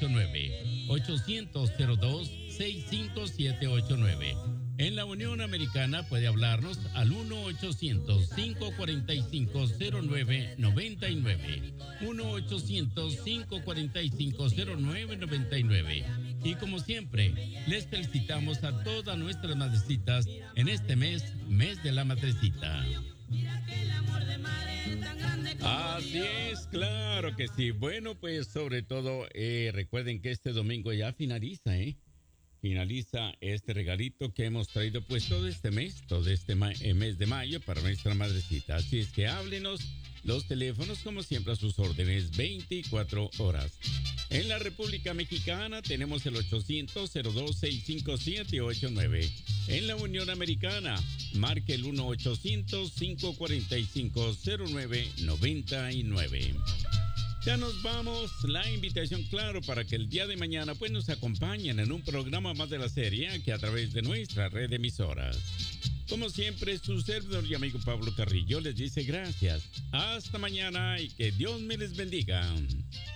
800-545-6789. 800-02-65789. En la Unión Americana puede hablarnos al 1-800-545-0999. 1-800-545-0999. Y como siempre, les felicitamos a todas nuestras madrecitas en este mes de la madrecita. Así es, claro que sí. Bueno, pues sobre todo recuerden que este domingo ya finaliza, finaliza este regalito que hemos traído pues todo este mes de mayo para nuestra madrecita. Así es que háblenos, los teléfonos como siempre a sus órdenes 24 horas. En la República Mexicana tenemos el 800-02-65789. En la Unión Americana, marque el 1-800-545-0999. Ya nos vamos. La invitación, claro, para que el día de mañana pues nos acompañen en un programa más de la serie que a través de nuestra red de emisoras. Como siempre, su servidor y amigo Pablo Carrillo les dice gracias. Hasta mañana y que Dios me les bendiga.